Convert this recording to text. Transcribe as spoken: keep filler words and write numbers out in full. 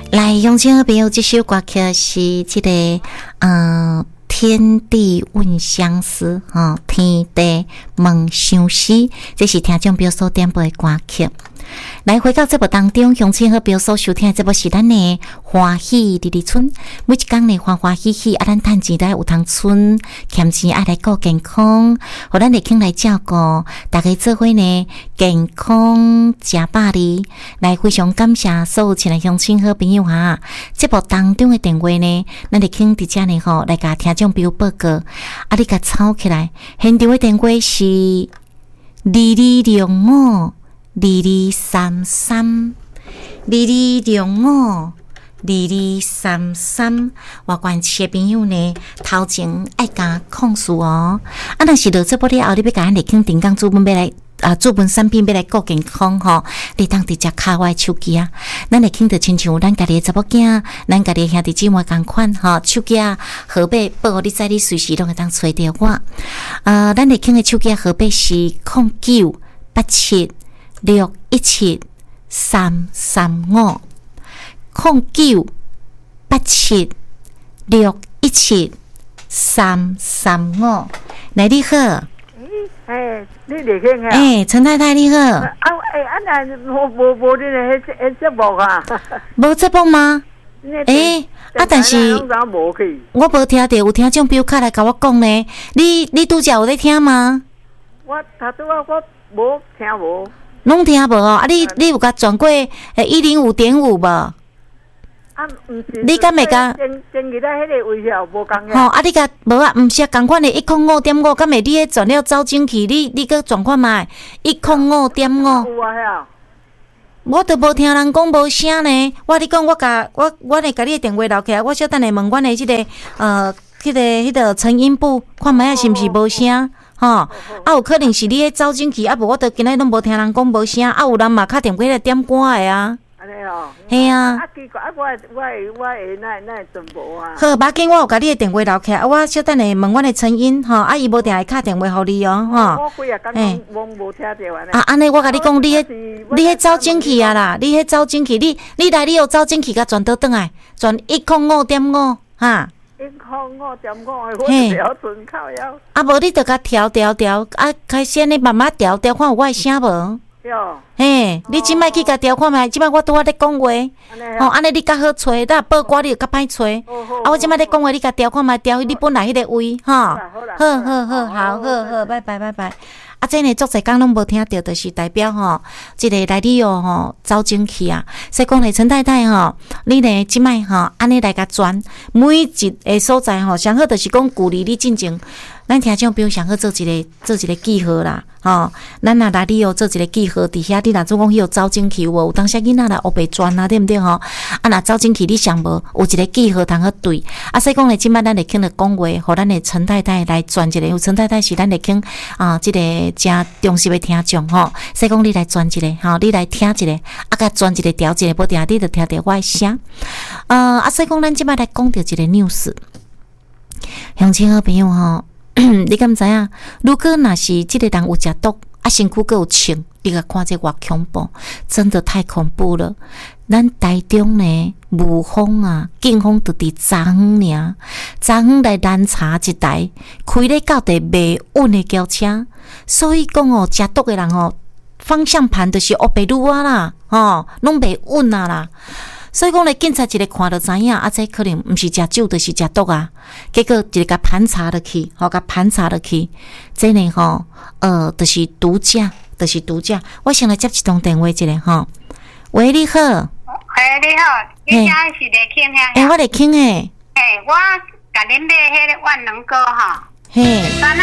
来，乡亲好朋友，这首歌曲是这个嗯。天地问相思，吼、哦，天地问相思，这是听众朋友所点播的歌曲。来回到节目当中，乡亲好朋友所收听的节目是咱的欢喜日日春，每一天呢欢欢喜喜，啊，咱趁钱来有通存，欠钱爱来顾健康，互咱会肯来照顾，大家做伙呢健康吃百里。来，非常感谢所有亲爱乡亲好朋友哈！节目当中的电话呢，咱会肯伫遮呢吼来甲听众朋友报告，啊，你甲抄起来，现场的电话是二二六五。二二三三，二二六五，二二三三，我关切朋友呢，头前爱甲控诉哦。啊，若是落这部了后，你要甲咱立肯定讲资本要来啊，资本产品要来顾健康吼，你当直接卡我手机啊。咱立肯就亲像咱家己的查某囝，咱家己兄弟姊妹共款吼，手机啊号码报互你知，你随时拢会当找着我。啊，咱立肯的手机号码是零九八七。六一七三三五，零九八七六一七三三五。来，你好。 哎，你嚟傾啊？ 哎，陳太太你好。啊， 哎，啊那無無無你嚟迄迄節目啊？ 無節目嗎？哎，啊，但是我無聽到有聽眾朋友卡來甲我講呢。你你拄則有在聽嗎？ 我頭拄啊，我無聽無。 拢聽無哦，啊你你有甲轉過誒一零五點五無？啊， 毋是。 你敢會甲？ 前前日咧，迄個位置無共嘅。 吼，啊你甲無啊？毋是共款的一零五點五，敢會你迄轉了走進去？你你個轉看覓一零五點五。 有啊，遐。 我都無聽人講無聲呢。我你講我甲我我嚟甲你的電話留起來，我小等下問阮的即個呃，迄個迄個成音部，看覓下是毋是無聲。吼、哦，啊有可能是你迄走進去，啊無我都今日攏無聽人講無聲，啊有人嘛敲電話來點歌的啊。 安尼哦。 係啊。 啊奇怪，啊我我我會那那真無啊。 好，把緊我有甲你的電話留起來，啊我小等下問阮的成因，吼、哦，啊伊無定會敲電話互你哦，吼、 哦。我幾日講我無聽到安尼。啊安尼我甲你講，你迄你迄走進去啊啦，你迄走進去，你你來你有走進去，甲轉倒轉來，轉一零五點五哈。 一零五點五，我調準靠腰。 啊，無你著甲調調調，啊，開始安尼慢慢調調，看有我的聲無？ 有。 嘿，你即擺去甲調看覓，即擺我拄仔咧講話，吼，安尼你較好找，呾報歌你就較歹找。啊，我即擺咧講話，你甲調看覓，調你本來迄個位，吼。好好好，好好好，拜拜拜拜。啊，這呢足儕工攏無聽到，就是代表吼，即、這個來你哦吼走進去啊。所以講咧，陳太太吼，你呢即擺吼安尼來甲轉每一個所在吼，上好就是講鼓勵你進前，咱聽眾朋友上好做一個做一個記號啦，吼，咱若來你哦做一個記號，佇遐你若總講迄個走進去有無？有當時囡仔來學白轉啊，對毋對吼？啊，若走進去你上無有一個記號通好對。啊，所以講咧，即擺咱會肯來講話，互咱的陳太太來轉一個，有陳太太是咱會肯啊，即、這個。真重視的聽眾吼，所以講你來轉一個，吼，你來聽一個，啊，甲轉一個調一個，無定你就聽到我的聲。呃，啊，所以講咱即擺來講到一個 news， 鄉親好朋友吼，你敢知影？如果若是即個人有食毒，啊，身軀閣有穿，你甲看這偌恐怖，真的太恐怖了。咱台中呢，霧峰啊，警方就佇昨昏爾，昨昏來攔查一台開咧到地袂穩的轎車，所以講哦，食毒的人哦，方向盤就是烏白嚕啊啦，吼，攏袂穩啊啦。所以講咧，警察一個看就知影，啊，這可能毋是食酒，就是食毒啊。結果一個甲盤查落去，吼，甲盤查落去，這呢吼，呃，就是毒駕，就是毒駕。我先來接一通電話一下吼，喂，你好。 哎，你好，你家是嚟傾遐？ 哎，我嚟傾誒。 哎，我甲恁買迄個萬能膏吼。 嘿。